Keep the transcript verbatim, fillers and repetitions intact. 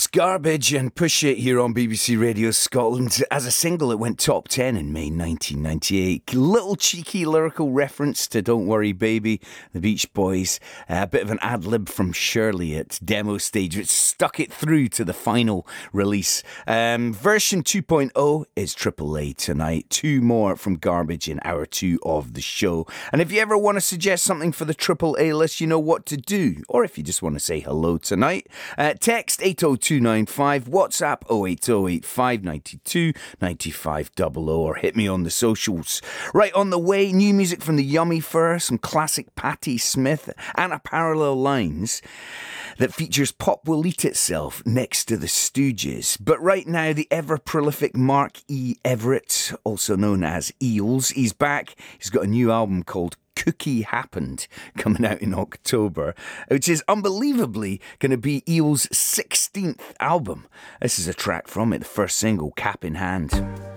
That's Garbage and Push It here on B B C Radio Scotland. As a single, it went top ten in May nineteen ninety-eight. Little cheeky lyrical reference to Don't Worry Baby, the Beach Boys. A bit of an ad-lib from Shirley at demo stage, which stuck it through to the final release. Um, version two point oh is Triple A tonight. Two more from Garbage in hour two of the show. And if you ever want to suggest something for the Triple A list, you know what to do. Or if you just want to say hello tonight, uh, text eight oh two nine five, WhatsApp oh eight oh eight five nine two nine five zero zero, or hit me on the socials. Right, on the way, new music from the Yummy Fur, some classic Patti Smith, and a Parallel Lines that features Pop Will Eat Itself next to the Stooges. But right now, the ever-prolific Mark E. Everett, also known as Eels, he's back. He's got a new album called Cookie Happened coming out in October, which is unbelievably going to be Eels' sixteenth album. This is a track from it, the first single, Cap in Hand.